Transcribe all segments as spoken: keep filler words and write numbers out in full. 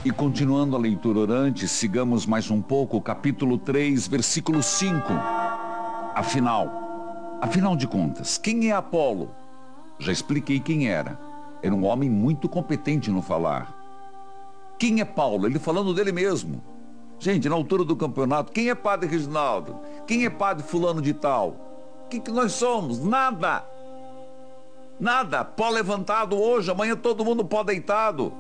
E continuando a leitura orante, sigamos mais um pouco, capítulo três, versículo cinco. Afinal, afinal de contas, quem é Apolo? Já expliquei quem era. Era um homem muito competente no falar. Quem é Paulo? Ele falando dele mesmo. Gente, na altura do campeonato, quem é padre Reginaldo? Quem é padre fulano de tal? O que, que nós somos? Nada. Nada. Pó levantado hoje, amanhã todo mundo pó deitado.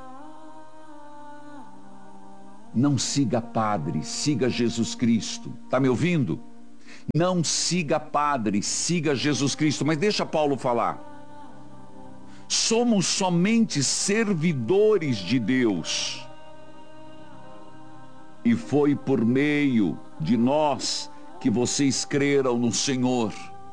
Não siga padre, siga Jesus Cristo. Tá me ouvindo? Não siga padre, siga Jesus Cristo. Mas deixa Paulo falar. Somos somente servidores de Deus. E foi por meio de nós que vocês creram no Senhor.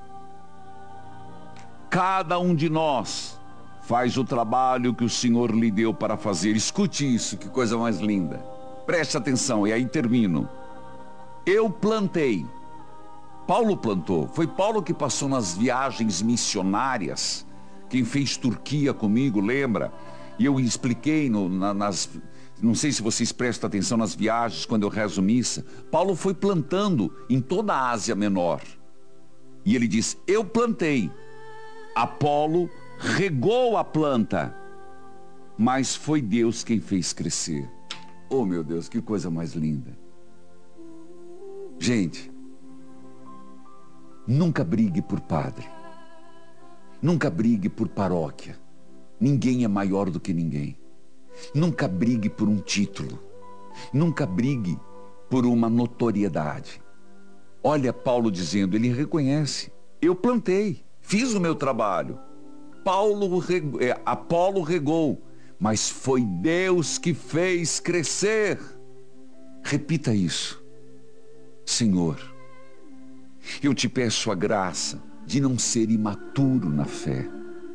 Cada um de nós faz o trabalho que o Senhor lhe deu para fazer. Escute isso, que coisa mais linda. Preste atenção, e aí termino. Eu plantei. Paulo plantou. Foi Paulo que passou nas viagens missionárias. Quem fez Turquia comigo, lembra? E eu expliquei no, na, nas... Não sei se vocês prestam atenção nas viagens, quando eu rezo missa. Paulo foi plantando em toda a Ásia Menor. E ele diz, eu plantei. Apolo regou a planta. Mas foi Deus quem fez crescer. Oh, meu Deus, que coisa mais linda. Gente, nunca brigue por padre. Nunca brigue por paróquia. Ninguém é maior do que ninguém. Nunca brigue por um título. Nunca brigue por uma notoriedade. Olha Paulo dizendo, ele reconhece. Eu plantei, fiz o meu trabalho. Paulo, reg... é, Apolo regou, mas foi Deus que fez crescer. Repita isso. Senhor, eu te peço a graça de não ser imaturo na fé.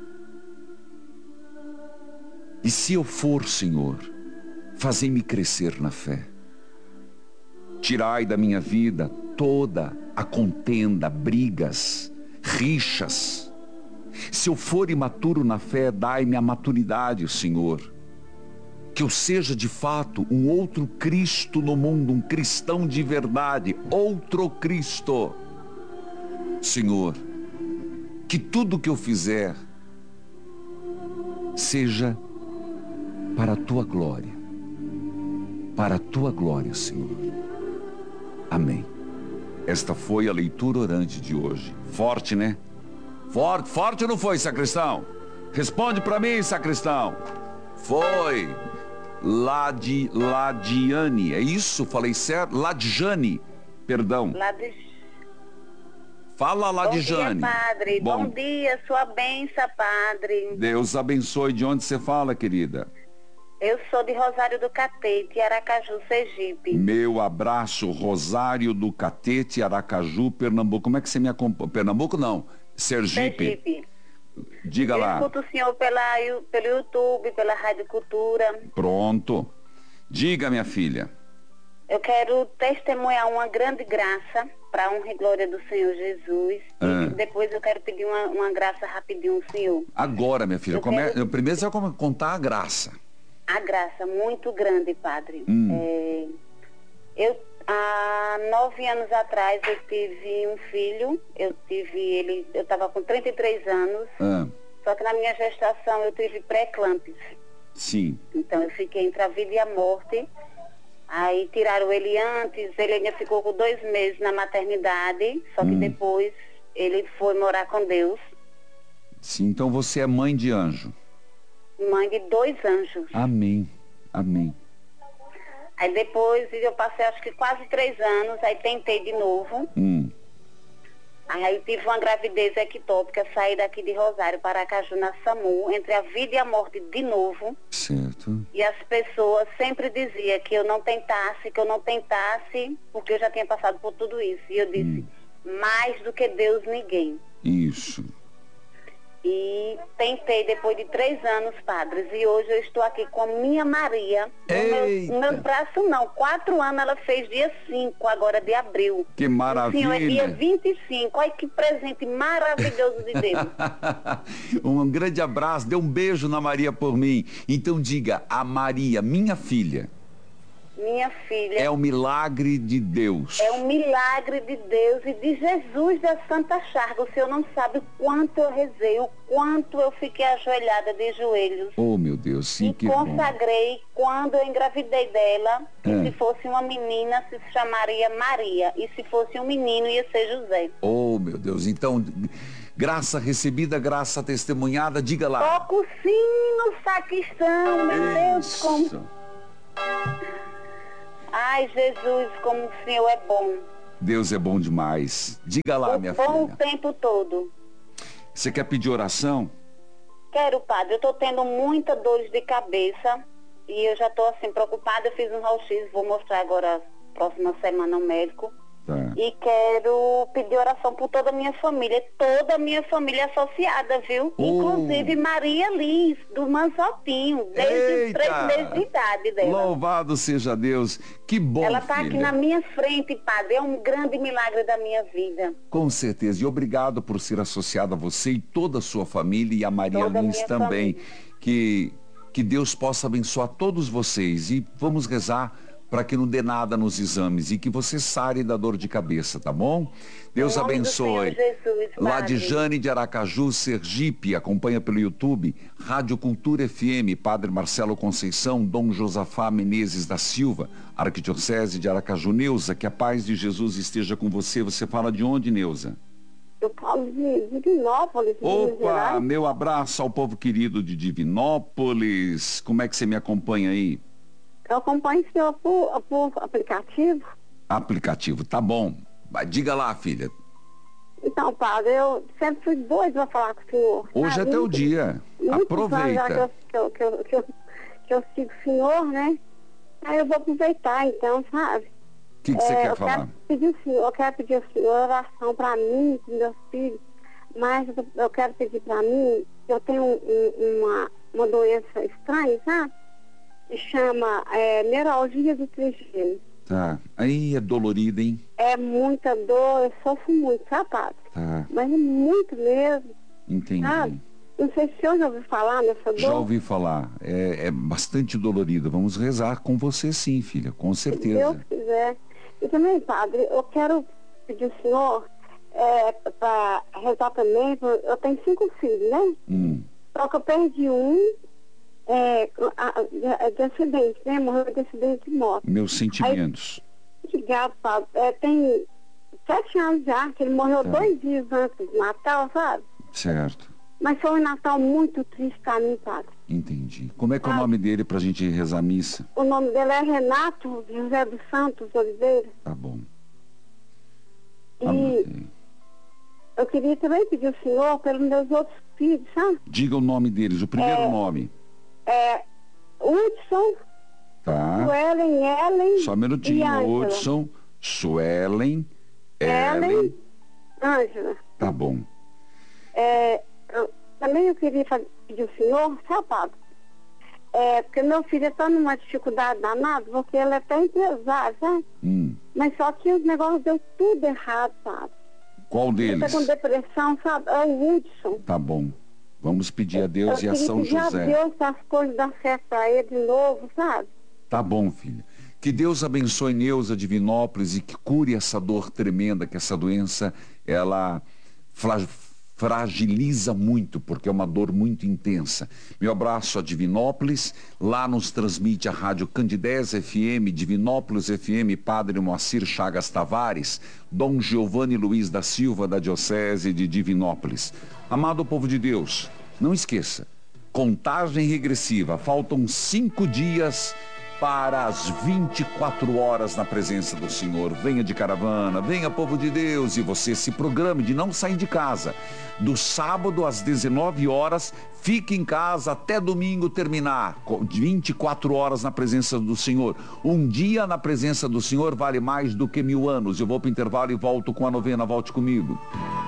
E se eu for, Senhor, fazei-me crescer na fé. Tirai da minha vida toda a contenda, brigas, rixas. Se eu for imaturo na fé, dai-me a maturidade, Senhor. Que eu seja de fato um outro Cristo no mundo, um cristão de verdade, outro Cristo. Senhor, que tudo que eu fizer seja para a tua glória. Para a tua glória, Senhor. Amém. Esta foi a leitura orante de hoje. Forte, né? Forte, forte ou não foi, sacristão? Responde para mim, sacristão. Foi. Ladi, Ladiane, é isso? Falei certo? Ladjane, perdão. Ladi... Fala, Ladjane. Bom dia, padre. Bom, Bom dia, sua bênção, padre. Deus abençoe. De onde você fala, querida? Eu sou de Rosário do Catete, Aracaju, Sergipe. Meu abraço, Rosário do Catete, Aracaju, Pernambuco. Como é que você me acompanha? Pernambuco não, Sergipe. Sergipe. Diga eu lá. Eu escuto o senhor pela, pelo YouTube, pela Rádio Cultura. Pronto. Diga, minha filha. Eu quero testemunhar uma grande graça para a honra e glória do Senhor Jesus. Ah. E depois eu quero pedir uma, uma graça rapidinho ao senhor. Agora, minha filha. Eu come... quero... Primeiro você vai contar a graça. A graça muito grande, padre. Hum. É, eu, há nove anos atrás, eu tive um filho. Eu tive ele, eu estava com trinta e três anos. Ah. Só que na minha gestação eu tive pré-eclâmpsia. Sim. Então eu fiquei entre a vida e a morte. Aí tiraram ele antes, ele ainda ficou com dois meses na maternidade. Só que hum. depois ele foi morar com Deus. Sim, então você é mãe de anjo. Mãe de dois anjos. Amém, amém. Aí depois eu passei acho que quase três anos, aí tentei de novo. Hum. Aí tive uma gravidez ectópica, saí daqui de Rosário para Aracaju, na SAMU, entre a vida e a morte de novo. Certo. E as pessoas sempre diziam que eu não tentasse, que eu não tentasse, porque eu já tinha passado por tudo isso. E eu disse, hum. mais do que Deus, ninguém. Isso. E tentei depois de três anos, padres, e hoje eu estou aqui com a minha Maria. No meu, meu braço não, quatro anos ela fez dia cinco, agora de abril. Que maravilha! O senhor é dia vinte e cinco, olha que presente maravilhoso de Deus. Um grande abraço, dê um beijo na Maria por mim. Então diga, a Maria, minha filha. Minha filha. É um milagre de Deus. É um milagre de Deus e de Jesus da Santa Chaga. O senhor não sabe o quanto eu rezei, o quanto eu fiquei ajoelhada de joelhos. Oh, meu Deus, sim, e que consagrei bom. Quando eu engravidei dela, que é. se fosse uma menina, se chamaria Maria. E se fosse um menino, ia ser José. Oh, meu Deus. Então, graça recebida, graça testemunhada, diga lá. Toca o sino, sacristão, meu Deus, como... Ai, Jesus, como o Senhor é bom. Deus é bom demais. Diga lá, o minha bom filha. O tempo todo. Você quer pedir oração? Quero, padre. Eu estou tendo muita dor de cabeça e eu já estou assim preocupada. Eu fiz um raio-x, vou mostrar agora, próxima semana, ao médico. Tá. E quero pedir oração por toda a minha família, toda a minha família associada, viu? Oh. Inclusive Maria Liz, do Manzotinho, desde os três meses de idade dela. Louvado seja Deus, que bom, Ela está filha. aqui na minha frente, padre, é um grande milagre da minha vida. Com certeza, e obrigado por ser associado a você e toda a sua família e a Maria Toda Lins a também. Família. Que, que Deus possa abençoar todos vocês e vamos rezar para que não dê nada nos exames e que você sare da dor de cabeça, tá bom? Deus abençoe. Jesus, Lá de Jane de Aracaju, Sergipe, acompanha pelo YouTube, Rádio Cultura F M, Padre Marcelo Conceição, Dom Josafá Menezes da Silva, Arquidiocese de Aracaju. Neuza, que a paz de Jesus esteja com você. Você fala de onde, Neuza? Eu falo de Divinópolis, Opa, meu abraço ao povo querido de Divinópolis. Como é que você me acompanha aí? Eu acompanho o senhor por, por aplicativo. Aplicativo, tá bom. Mas diga lá, filha. Então, padre, eu sempre fui doida para falar com o senhor. Hoje é teu dia. Aproveita. Que eu, que, eu, que, eu, que eu sigo o senhor, né? Aí eu vou aproveitar, então, sabe? O que, que você é, quer eu falar? Quero pedir o senhor, eu quero pedir ao senhor oração para mim, para meus filhos. Mas eu, eu quero pedir para mim, eu tenho um, um, uma, uma doença estranha, sabe? Se chama é, neuralgia do trigêmeo. Tá. Aí é dolorido, hein? É muita dor, eu sofro muito, sabe, padre? Tá. Mas é muito mesmo. Entendi. Sabe? Não sei se o senhor já ouviu falar nessa dor. Já ouvi falar. É, é bastante dolorido. Vamos rezar com você sim, filha, com certeza. Se Deus quiser. E também, padre, eu quero pedir ao senhor é, para rezar também. Eu tenho cinco filhos, né? Hum. Só que eu perdi um é, de, de acidente, né? Morreu de acidente de moto. Meus sentimentos. Aí, obrigado, padre. É, tem sete anos já, que ele morreu Tá. dois dias antes do Natal, sabe? Certo. Mas foi um Natal muito triste para mim, padre. Entendi. Como é que é o Ah. nome dele pra gente rezar a missa? O nome dele é Renato José dos Santos Oliveira. Tá bom. E Anotei. eu queria também pedir ao senhor pelos meus outros filhos, sabe? Diga o nome deles, o primeiro É. nome. É Hudson, Tá. Suelen, Ellen Só um e minutinho. Ângela. Hudson, Suelen, Ellen, Ellen. Ângela. Tá bom. É, eu- também eu queria fa- pedir ao senhor, sabe, padre? É, porque meu filho está numa dificuldade danada, porque ele é até empresário, sabe? Hum. Mas só que os negócios deu tudo errado, sabe? Qual Ele deles? está com depressão, sabe? É o Hudson. Tá bom. Vamos pedir a Deus eu e a São queria pedir José. a Deus que as coisas dão certo para ele de novo, sabe? Tá bom, filha. Que Deus abençoe Neuza de Divinópolis e que cure essa dor tremenda, que essa doença, ela fra- fragiliza muito, porque é uma dor muito intensa. Meu abraço a Divinópolis, lá nos transmite a Rádio Candidez F M, Divinópolis F M, Padre Moacir Chagas Tavares, Dom Giovanni Luiz da Silva, da Diocese de Divinópolis. Amado povo de Deus, não esqueça, contagem regressiva, faltam cinco dias para as vinte e quatro horas na presença do Senhor. Venha de caravana, venha povo de Deus, e você se programe de não sair de casa. Do sábado às dezenove horas, fique em casa até domingo terminar. Com vinte e quatro horas na presença do Senhor. Um dia na presença do Senhor vale mais do que mil anos. Eu vou para o intervalo e volto com a novena. Volte comigo.